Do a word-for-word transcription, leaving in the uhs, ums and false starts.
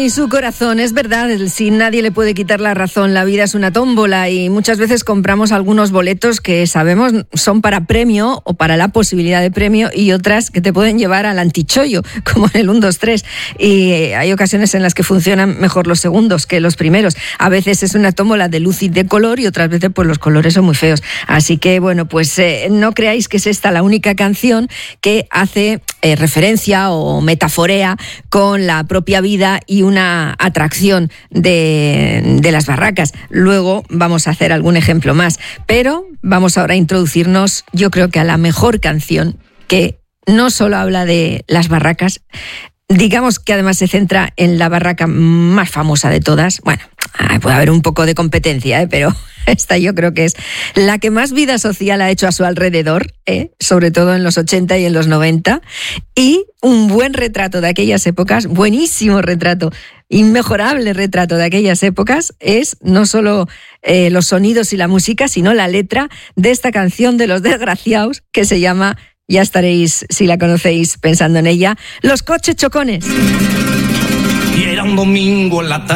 y su corazón, es verdad, si nadie le puede quitar la razón, la vida es una tómbola y muchas veces compramos algunos boletos que sabemos son para premio o para la posibilidad de premio y otras que te pueden llevar al antichollo, como en el uno, dos, tres, y hay ocasiones en las que funcionan mejor los segundos que los primeros. A veces es una tómbola de luz y de color y otras veces pues los colores son muy feos. Así que bueno, pues eh, no creáis que es esta la única canción que hace eh, referencia o metaforea con la propia vida y una atracción de, de las barracas. Luego vamos a hacer algún ejemplo más, pero vamos ahora a introducirnos, yo creo que a la mejor canción que no solo habla de las barracas, digamos que además se centra en la barraca más famosa de todas. Bueno, puede haber un poco de competencia, ¿eh? Pero esta yo creo que es la que más vida social ha hecho a su alrededor, ¿eh? Sobre todo en los ochenta y en los noventa, y un buen retrato de aquellas épocas, buenísimo retrato, inmejorable retrato de aquellas épocas, es no solo eh, los sonidos y la música, sino la letra de esta canción de Los Desgraciaos, que se llama, ya estaréis, si la conocéis, pensando en ella, Los Coches Chocones. Y era un domingo en la tarde.